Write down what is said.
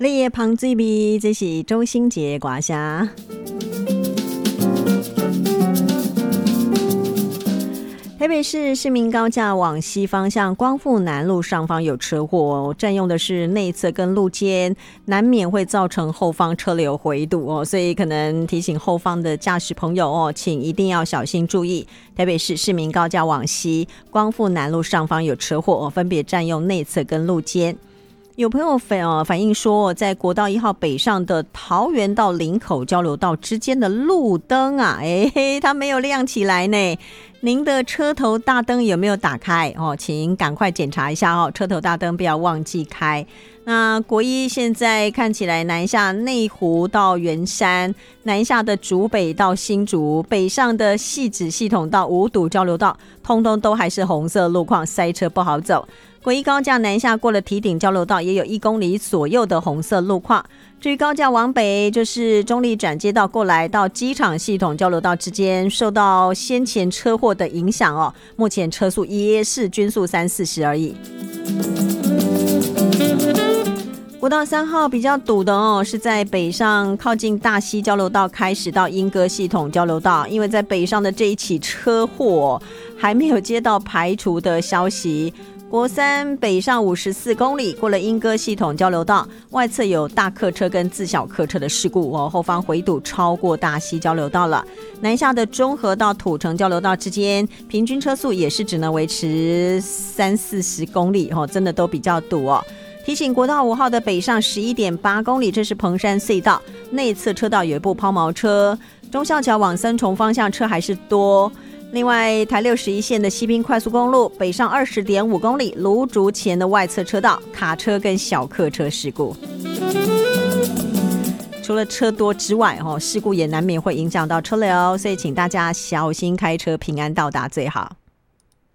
你的香水味，这是周兴杰的歌声。台北市市民高架往西方向光复南路上方有车祸，占用的是内侧跟路肩，难免会造成后方车流回堵所以可能提醒后方的驾驶朋友请一定要小心注意。台北市市民高架往西光复南路上方有车祸分别占用内侧跟路肩。有朋友反映说，在国道1号北上的桃园到林口交流道之间的路灯它没有亮起来呢。您的车头大灯有没有打开请赶快检查一下车头大灯不要忘记开。那国一现在看起来南下内湖到圆山，南下的竹北到新竹，北上的汐止系统到五堵交流道，通通都还是红色路况，塞车不好走。国一高架南下过了堤顶交流道，也有1公里左右的红色路况。至于高架往北，就是中立转接道过来到机场系统交流道之间，受到先前车祸的影响目前车速也是均速30-40而已。国道3号比较堵的是在北上靠近大溪交流道开始到莺歌系统交流道，因为在北上的这一起车祸还没有接到排除的消息。国3北上54公里，过了莺歌系统交流道，外侧有大客车跟自小客车的事故后方回堵超过大溪交流道了。南下的中和到土城交流道之间，平均车速也是只能维持30-40公里真的都比较堵提醒国道5号的北上 11.8 公里，这是彭山隧道内侧车道有一部抛锚车，忠孝桥往三重方向车还是多。另外台61线的西滨快速公路北上 20.5 公里，芦竹前的外侧车道卡车跟小客车事故。除了车多之外事故也难免会影响到车流，所以请大家小心开车，平安到达最好。